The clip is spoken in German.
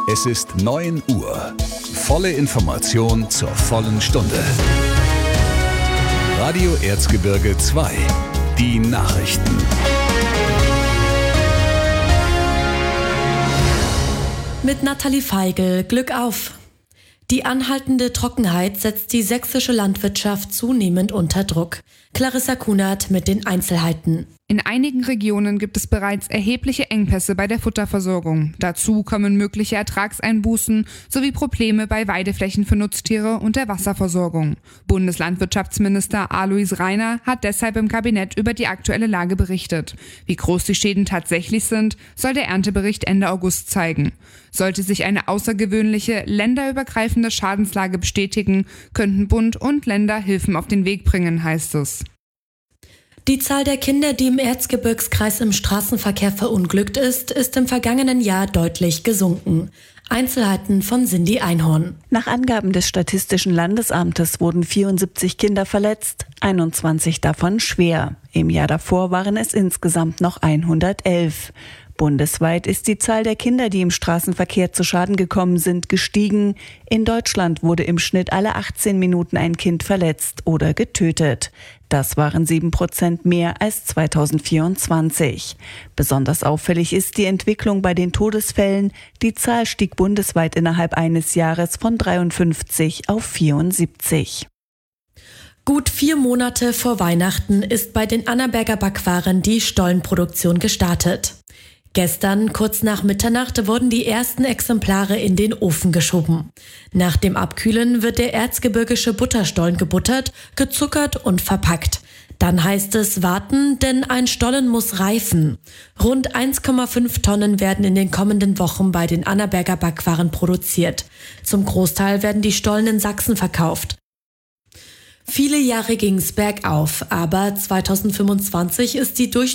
Es ist 9 Uhr. Volle Information zur vollen Stunde. Radio Erzgebirge 2. Die Nachrichten. Mit Nathalie Feigl, Glück auf! Die anhaltende Trockenheit setzt die sächsische Landwirtschaft zunehmend unter Druck. Clarissa Kunert mit den Einzelheiten. In einigen Regionen gibt es bereits erhebliche Engpässe bei der Futterversorgung. Dazu kommen mögliche Ertragseinbußen sowie Probleme bei Weideflächen für Nutztiere und der Wasserversorgung. Bundeslandwirtschaftsminister Alois Rainer hat deshalb im Kabinett über die aktuelle Lage berichtet. Wie groß die Schäden tatsächlich sind, soll der Erntebericht Ende August zeigen. Sollte sich eine außergewöhnliche, länderübergreifende Schadenslage bestätigen, könnten Bund und Länder Hilfen auf den Weg bringen, heißt es. Die Zahl der Kinder, die im Erzgebirgskreis im Straßenverkehr verunglückt ist im vergangenen Jahr deutlich gesunken. Einzelheiten von Cindy Einhorn. Nach Angaben des Statistischen Landesamtes wurden 74 Kinder verletzt, 21 davon schwer. Im Jahr davor waren es insgesamt noch 111. Bundesweit ist die Zahl der Kinder, die im Straßenverkehr zu Schaden gekommen sind, gestiegen. In Deutschland wurde im Schnitt alle 18 Minuten ein Kind verletzt oder getötet. Das waren 7% mehr als 2024. Besonders auffällig ist die Entwicklung bei den Todesfällen. Die Zahl stieg bundesweit innerhalb eines Jahres von 53 auf 74. Gut 4 Monate vor Weihnachten ist bei den Annaberger Backwaren die Stollenproduktion gestartet. Gestern, kurz nach Mitternacht, wurden die ersten Exemplare in den Ofen geschoben. Nach dem Abkühlen wird der erzgebirgische Butterstollen gebuttert, gezuckert und verpackt. Dann heißt es warten, denn ein Stollen muss reifen. Rund 1,5 Tonnen werden in den kommenden Wochen bei den Annaberger Backwaren produziert. Zum Großteil werden die Stollen in Sachsen verkauft. Viele Jahre ging es bergauf, aber 2025 ist die